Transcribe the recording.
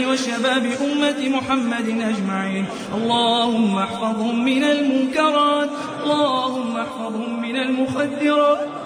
وشباب أمة محمد أجمعين. اللهم احفظهم من المنكرات، اللهم احفظهم من المخدرات،